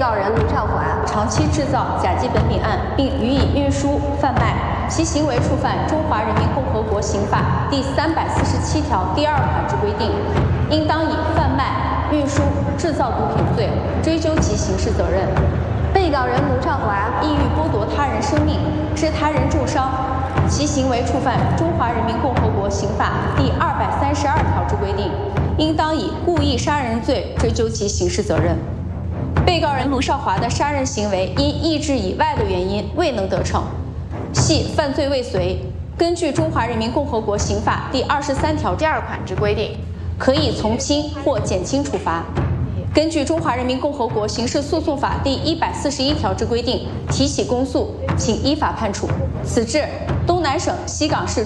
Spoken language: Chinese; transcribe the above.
告人卢少华长期制造甲基苯丙胺并予以运输、贩卖，其行为触犯《中华人民共和国刑法》第347条第2款之规定，应当以贩卖、运输、制造毒品罪追究其刑事责任。 被告人卢少华意欲剥夺他人生命，致他人重伤，其行为触犯《中华人民共和国刑法》第232条之规定，应当以故意杀人罪追究其刑事责任。被告人卢少华的杀人行为因意志以外的原因未能得逞，系犯罪未遂，根据《中华人民共和国刑法》第23条第2款之规定，可以从轻或减轻处罚。根据《中华人民共和国刑事诉讼法》第141条之规定，提起公诉，请依法判处。此致东南省西港市